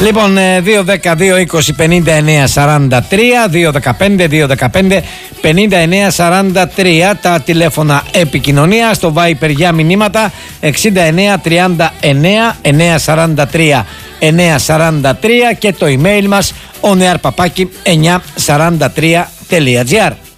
Λοιπόν, 2-10-2-20-59-43, 2-15-2-15-59-43 τα τηλέφωνα επικοινωνία. Στο Viper για μηνύματα 69-39-943 943 και το email μας onearpapaki943.gr.